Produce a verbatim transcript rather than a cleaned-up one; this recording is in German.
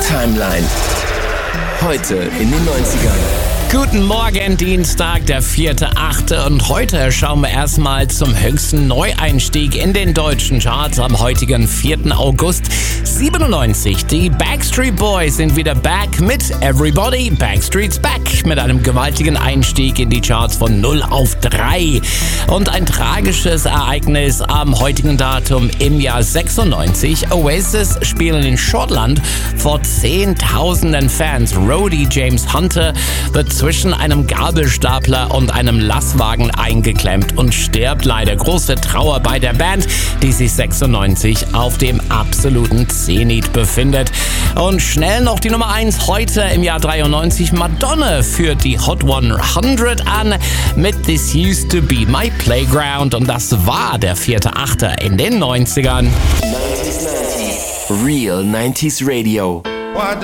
Timeline. Heute in den neunzigern. Guten Morgen, Dienstag, der vierte achte und heute schauen wir erstmal zum höchsten Neueinstieg in den deutschen Charts am heutigen vierten August siebenundneunzig. Die Backstreet Boys sind wieder back mit Everybody Backstreet's Back mit einem gewaltigen Einstieg in die Charts von null auf drei. Und ein tragisches Ereignis am heutigen Datum im Jahr sechsundneunzig. Oasis spielen in Schottland vor zehntausenden Fans. Roadie James Hunter wird zwischen einem Gabelstapler und einem Lastwagen eingeklemmt und stirbt leider. Große Trauer bei der Band, die sich sechsundneunzig auf dem absoluten Zenit befindet. Und schnell noch die Nummer eins heute im Jahr dreiundneunzig. Madonna führt die Hot hundert an mit This Used to Be My Playground. Und das war der vierte achte in den neunzigern. neunzig neunzig. Real neunziger Radio.